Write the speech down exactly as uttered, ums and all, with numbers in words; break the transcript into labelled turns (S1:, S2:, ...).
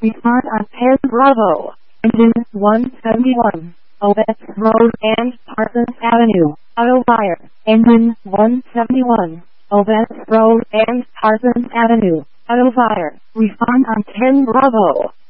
S1: Respond on ten Bravo. Engine one seventy-one. Ovets Road and Parsons Avenue. Autowire. Engine one seventy-one. Ovets Road and Parsons Avenue. Autowire. Respond on ten Bravo.